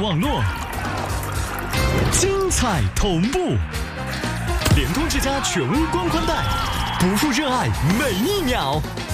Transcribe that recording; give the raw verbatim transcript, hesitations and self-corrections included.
网络，精彩同步，联通之家全屋光宽带，不负热爱每一秒。